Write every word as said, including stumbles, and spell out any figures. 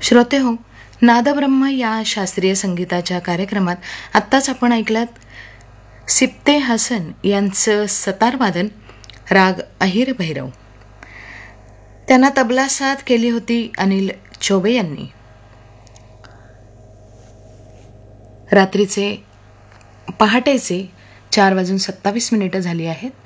श्रोते हो, नादब्रह्म या शास्त्रीय संगीताच्या कार्यक्रमात आत्ताच आपण ऐकलात सिप्ते हसन यांचं सतारवादन, राग अहिर भैरव. त्यांना तबला साथ केली होती अनिल चौबे यांनी. रात्रीचे पहाटेचे चार वाजून सत्तावीस मिनिटं झाली आहेत.